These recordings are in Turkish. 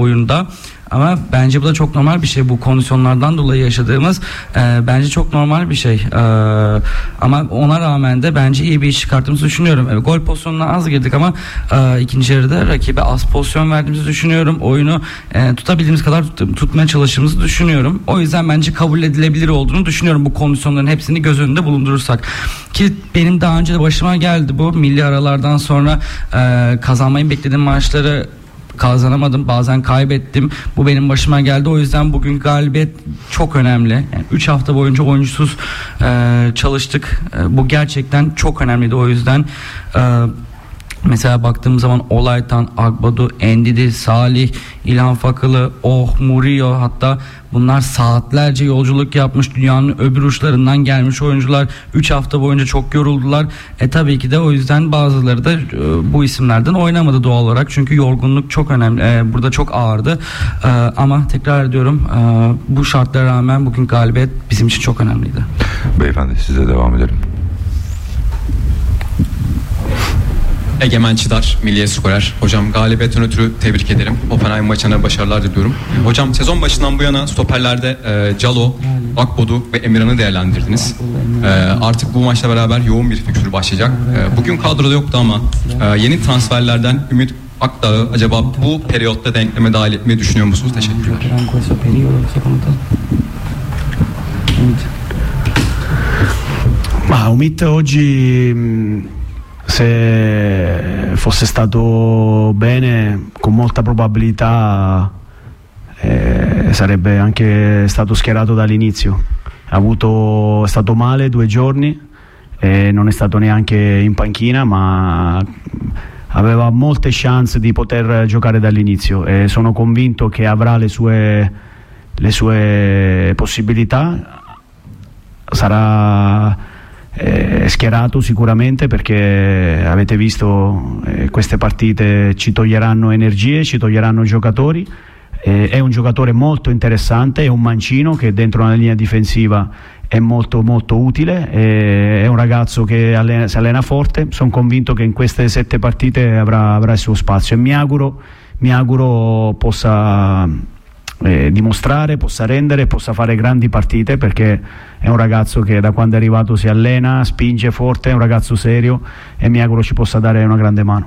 oyunda. Ama bence bu da çok normal bir şey. Bu kondisyonlardan dolayı yaşadığımız bence çok normal bir şey. Ama ona rağmen de bence iyi bir iş çıkarttığımızı düşünüyorum. Gol pozisyonuna az girdik ama ikinci yarıda rakibe az pozisyon verdiğimizi düşünüyorum. Oyunu tutabildiğimiz kadar tutmaya çalıştığımızı düşünüyorum. O yüzden bence kabul edilebilir olduğunu düşünüyorum bu kondisyonların hepsini göz önünde bulundurursak. Ki benim daha önce de başıma geldi bu. Milli aralardan sonra kazanmayı beklediğim maçları kazanamadım, bazen kaybettim. Bu benim başıma geldi. O yüzden bugün galibiyet çok önemli. Yani 3 hafta boyunca oyuncusuz çalıştık. Bu gerçekten çok önemliydi. O yüzden mesela baktığım zaman Olaytan, Agbadu, Endidi, Salih, İlhan Fakılı, Murillo, hatta bunlar saatlerce yolculuk yapmış, dünyanın öbür uçlarından gelmiş oyuncular. 3 hafta boyunca çok yoruldular. Tabii ki de o yüzden bazıları da bu isimlerden oynamadı doğal olarak. Çünkü yorgunluk çok önemli. Burada çok ağırdı. Ama tekrar ediyorum, bu şartlara rağmen bugün galibiyet bizim için çok önemliydi. Beyefendi, size devam edelim. Egemen Çıdar, Milliye Skorer. Hocam galibiyetten ötürü tebrik ederim. Oppenheim maçına başarılar diliyorum. Hocam sezon başından bu yana stoperlerde Calo, Akbodu ve Emirhan'ı değerlendirdiniz. Artık bu maçla beraber yoğun bir fikstür başlayacak. Bugün kadroda yoktu ama yeni transferlerden Ümit Akdağ'ı acaba bu periyotta denkleme dahil etmeyi düşünüyor musunuz? Teşekkürler. Ma Ümit oggi, se fosse stato bene, con molta probabilità sarebbe anche stato schierato dall'inizio. È stato male 2 giorni e non è stato neanche in panchina, ma aveva molte chance di poter giocare dall'inizio e sono convinto che avrà le sue possibilità. Sarà schierato sicuramente, perché avete visto queste partite ci toglieranno energie, ci toglieranno giocatori. È un giocatore molto interessante, è un mancino che dentro una linea difensiva è molto molto utile, è un ragazzo che si allena forte. Sono convinto che in queste 7 partite avrà il suo spazio e mi auguro possa dimostrare, possa rendere, possa fare grandi partite, perché è un ragazzo che da quando è arrivato si allena, spinge forte, è un ragazzo serio e mi auguro ci possa dare una grande mano.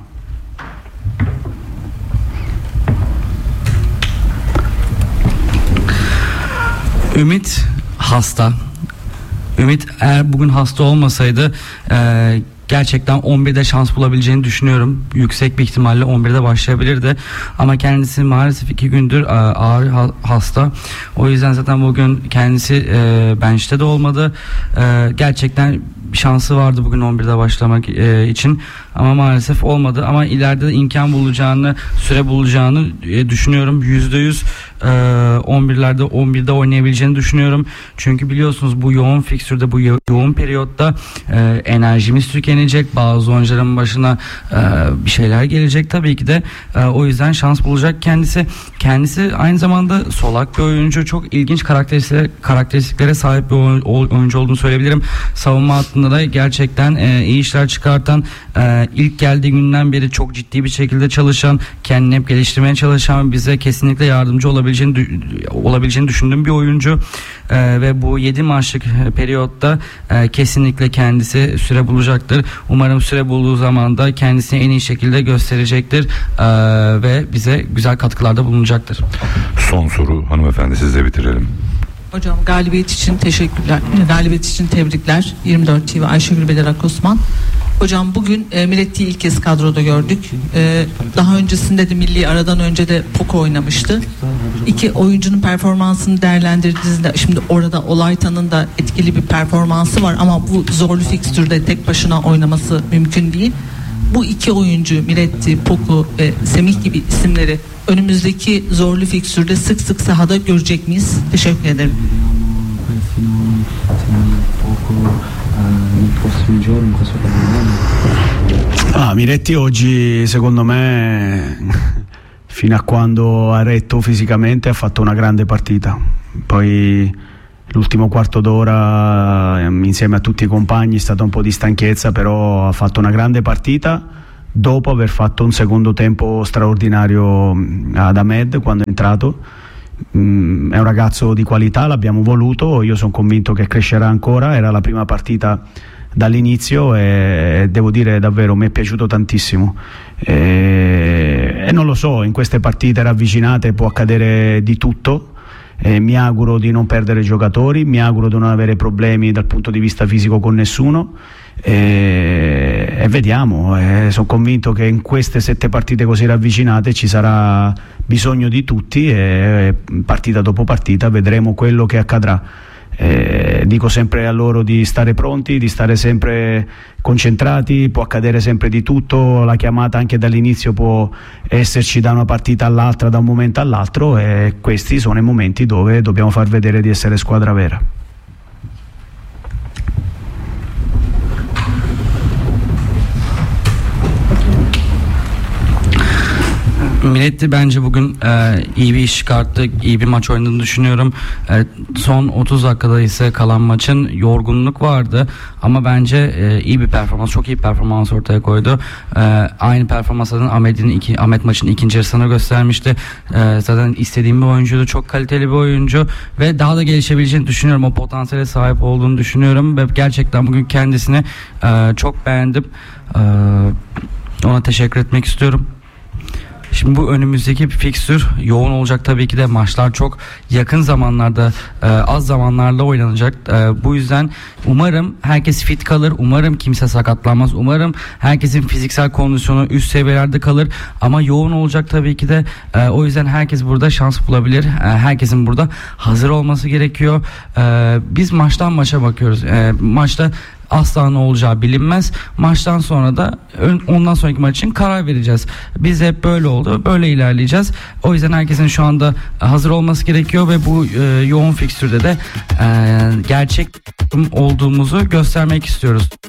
Ümit hasta. Ümit eğer bugün hasta olmasaydı gerçekten 11'de şans bulabileceğini düşünüyorum. Yüksek bir ihtimalle 11'de başlayabilirdi. Ama kendisi maalesef 2 gündür ağır hasta. O yüzden zaten bugün kendisi bench'te de olmadı. Gerçekten bir şansı vardı bugün 11'de başlamak için. Ama maalesef olmadı. Ama ileride de imkan bulacağını, süre bulacağını düşünüyorum. %100 11'de oynayabileceğini düşünüyorum. Çünkü biliyorsunuz bu yoğun fikstürde, bu yoğun periyotta enerjimiz tükenecek. Bazı oyuncuların başına bir şeyler gelecek tabii ki de. O yüzden şans bulacak kendisi. Kendisi aynı zamanda solak bir oyuncu. Çok ilginç karakteristiklere sahip bir oyuncu olduğunu söyleyebilirim. Savunma hattında da gerçekten iyi işler çıkartan, ilk geldiği günden beri çok ciddi bir şekilde çalışan, kendini hep geliştirmeye çalışan, bize kesinlikle yardımcı olabileceğini düşündüğüm bir oyuncu. Ve bu 7 maçlık periyotta kesinlikle kendisi süre bulacaktır. Umarım süre bulduğu zaman da kendisini en iyi şekilde gösterecektir ve bize güzel katkılarda bulunacaktır. Son soru hanımefendi, sizle bitirelim. Hocam galibiyet için teşekkürler. Galibiyet için tebrikler. 24 TV Ayşegül Bederak Osman. Hocam bugün Miretti'yi ilk kez kadroda gördük. Daha öncesinde de milli aradan önce de Poco oynamıştı. 2 oyuncunun performansını değerlendirdiğinizde, şimdi orada Olaytan'ın da etkili bir performansı var ama bu zorlu fikstürde tek başına oynaması mümkün değil. Bu 2 oyuncu Miretti, Poco ve Semih gibi isimleri önümüzdeki zorlu fikstürde sık sık sahada görecek miyiz? Teşekkür ederim. Miretti oggi secondo me fino a quando ha retto fisicamente ha fatto una grande partita, poi l'ultimo quarto d'ora insieme a tutti i compagni è stata un po' di stanchezza, però ha fatto una grande partita dopo aver fatto un secondo tempo straordinario ad Ahmed quando è entrato. È un ragazzo di qualità, l'abbiamo voluto, io sono convinto che crescerà ancora, era la prima partita dall'inizio e devo dire davvero mi è piaciuto tantissimo e non lo so, in queste partite ravvicinate può accadere di tutto. Mi auguro di non perdere giocatori, mi auguro di non avere problemi dal punto di vista fisico con nessuno e vediamo, sono convinto che in queste 7 partite così ravvicinate ci sarà bisogno di tutti e partita dopo partita vedremo quello che accadrà. Dico sempre a loro di stare pronti, di stare sempre concentrati, può accadere sempre di tutto, la chiamata anche dall'inizio può esserci da una partita all'altra, da un momento all'altro e questi sono i momenti dove dobbiamo far vedere di essere squadra vera. Miletti bence bugün iyi bir iş çıkarttı, iyi bir maç oynadığını düşünüyorum. Son 30 dakikada ise kalan maçın yorgunluk vardı ama bence iyi bir performans, çok iyi bir performans ortaya koydu. Aynı performans zaten Ahmet maçın ikinci yarısını göstermişti. Zaten istediğim bir oyuncuydu, çok kaliteli bir oyuncu ve daha da gelişebileceğini düşünüyorum. O potansiyele sahip olduğunu düşünüyorum ve gerçekten bugün kendisini çok beğendim. Ona teşekkür etmek istiyorum. Şimdi bu önümüzdeki bir fikstür yoğun olacak tabii ki de, maçlar çok yakın zamanlarda, az zamanlarla oynanacak. Bu yüzden umarım herkes fit kalır, umarım kimse sakatlanmaz, umarım herkesin fiziksel kondisyonu üst seviyelerde kalır ama yoğun olacak tabii ki de. O yüzden herkes burada şans bulabilir, herkesin burada hazır olması gerekiyor. Biz maçtan maça bakıyoruz, maçta asla ne olacağı bilinmez. Maçtan sonra da ondan sonraki maç için karar vereceğiz. Biz hep böyle oldu, böyle ilerleyeceğiz. O yüzden herkesin şu anda hazır olması gerekiyor ve bu yoğun fikstürde de gerçek olduğumuzu göstermek istiyoruz.